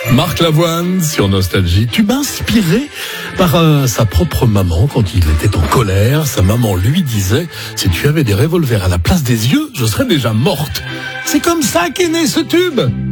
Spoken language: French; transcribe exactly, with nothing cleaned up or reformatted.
Marc Lavoine sur Nostalgie, tube inspiré par euh, sa propre maman quand il était en colère. Sa maman lui disait « Si tu avais des revolvers à la place des yeux, je serais déjà morte ». C'est comme ça qu'est né ce tube.